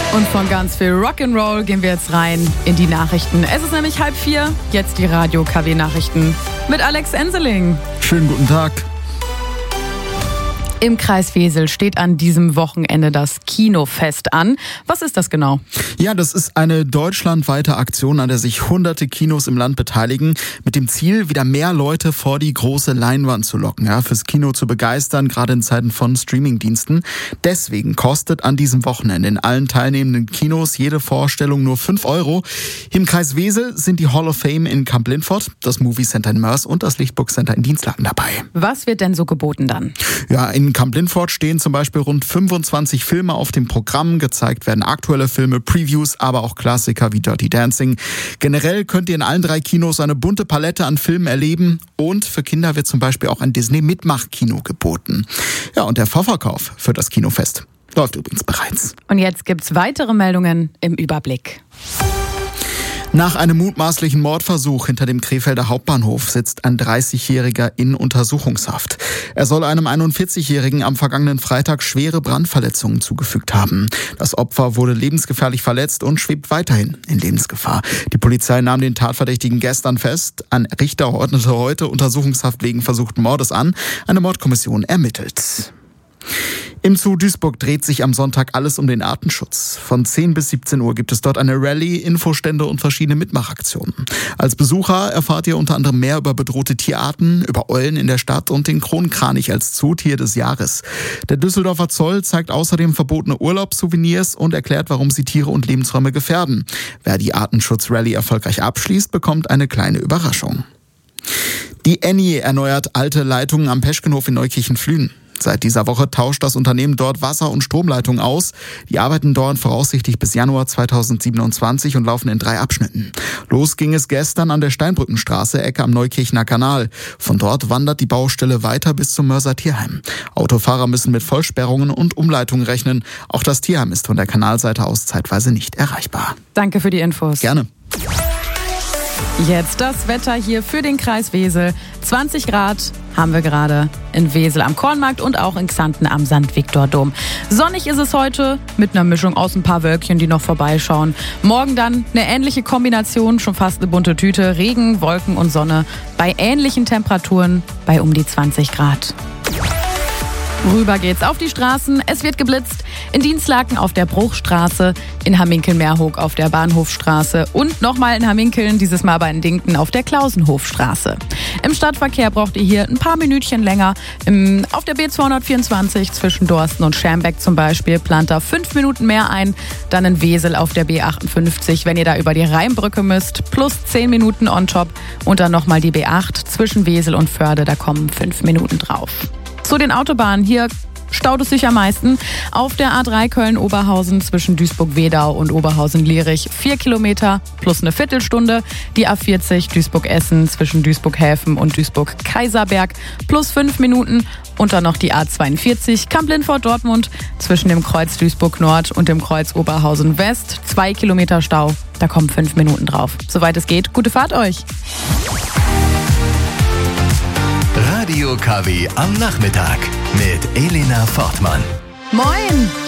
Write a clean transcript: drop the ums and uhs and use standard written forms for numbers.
Und von ganz viel Rock'n'Roll gehen wir jetzt rein in die Nachrichten. Es ist nämlich 3:30, jetzt die Radio-KW-Nachrichten mit Alex Enseling. Schönen guten Tag. Im Kreis Wesel steht an diesem Wochenende das Kinofest an. Was ist das genau? Ja, das ist eine deutschlandweite Aktion, an der sich hunderte Kinos im Land beteiligen, mit dem Ziel, wieder mehr Leute vor die große Leinwand zu locken, ja, fürs Kino zu begeistern, gerade in Zeiten von Streamingdiensten. Deswegen kostet an diesem Wochenende in allen teilnehmenden Kinos jede Vorstellung nur 5 €. Im Kreis Wesel sind die Hall of Fame in Kamp-Lintfort, das Movie Center in Moers und das Lichtburg Center in Dienstlaken dabei. Was wird denn so geboten dann? Ja, in Kamp-Lintfort stehen zum Beispiel rund 25 Filme auf dem Programm. Gezeigt werden aktuelle Filme, Previews, aber auch Klassiker wie Dirty Dancing. Generell könnt ihr in allen 3 Kinos eine bunte Palette an Filmen erleben. Und für Kinder wird zum Beispiel auch ein Disney-Mitmach-Kino geboten. Ja, und der Vorverkauf für das Kinofest läuft übrigens bereits. Und jetzt gibt's weitere Meldungen im Überblick. Nach einem mutmaßlichen Mordversuch hinter dem Krefelder Hauptbahnhof sitzt ein 30-Jähriger in Untersuchungshaft. Er soll einem 41-Jährigen am vergangenen Freitag schwere Brandverletzungen zugefügt haben. Das Opfer wurde lebensgefährlich verletzt und schwebt weiterhin in Lebensgefahr. Die Polizei nahm den Tatverdächtigen gestern fest. Ein Richter ordnete heute Untersuchungshaft wegen versuchten Mordes an. Eine Mordkommission ermittelt. Im Zoo Duisburg dreht sich am Sonntag alles um den Artenschutz. Von 10 bis 17 Uhr gibt es dort eine Rallye, Infostände und verschiedene Mitmachaktionen. Als Besucher erfahrt ihr unter anderem mehr über bedrohte Tierarten, über Eulen in der Stadt und den Kronkranich als Zootier des Jahres. Der Düsseldorfer Zoll zeigt außerdem verbotene Urlaubssouvenirs und erklärt, warum sie Tiere und Lebensräume gefährden. Wer die Artenschutz-Rallye erfolgreich abschließt, bekommt eine kleine Überraschung. Die Eni erneuert alte Leitungen am Peschkenhof in Neukirchen-Flühen. Seit dieser Woche tauscht das Unternehmen dort Wasser- und Stromleitungen aus. Die Arbeiten dauern voraussichtlich bis Januar 2027 und laufen in 3 Abschnitten. Los ging es gestern an der Steinbrückenstraße, Ecke am Neukirchener Kanal. Von dort wandert die Baustelle weiter bis zum Mörser Tierheim. Autofahrer müssen mit Vollsperrungen und Umleitungen rechnen. Auch das Tierheim ist von der Kanalseite aus zeitweise nicht erreichbar. Danke für die Infos. Gerne. Jetzt das Wetter hier für den Kreis Wesel. 20 Grad haben wir gerade in Wesel am Kornmarkt und auch in Xanten am St. Viktor-Dom. Sonnig ist es heute mit einer Mischung aus ein paar Wölkchen, die noch vorbeischauen. Morgen dann eine ähnliche Kombination, schon fast eine bunte Tüte. Regen, Wolken und Sonne bei ähnlichen Temperaturen bei um die 20 Grad. Rüber geht's auf die Straßen. Es wird geblitzt in Dienstlaken auf der Bruchstraße, in Hamminkeln-Meerhoek auf der Bahnhofstraße und nochmal in Hamminkeln, dieses Mal bei Dinken auf der Klausenhofstraße. Im Stadtverkehr braucht ihr hier ein paar Minütchen länger. Auf der B224 zwischen Dorsten und Schermbeck zum Beispiel plant da 5 Minuten mehr ein. Dann in Wesel auf der B58, wenn ihr da über die Rheinbrücke müsst, plus 10 Minuten on top. Und dann nochmal die B8 zwischen Wesel und Förde, da kommen 5 Minuten drauf. Zu den Autobahnen, hier staut es sich am meisten. Auf der A3 Köln-Oberhausen zwischen Duisburg-Wedau und Oberhausen-Lierich 4 Kilometer plus eine Viertelstunde. Die A40 Duisburg-Essen zwischen Duisburg-Häfen und Duisburg-Kaiserberg plus 5 Minuten. Und dann noch die A42 Kamp-Lintfort-Dortmund zwischen dem Kreuz Duisburg-Nord und dem Kreuz Oberhausen-West. 2 Kilometer Stau, da kommen 5 Minuten drauf. Soweit es geht, gute Fahrt euch! Radio KW am Nachmittag mit Elena Fortmann. Moin!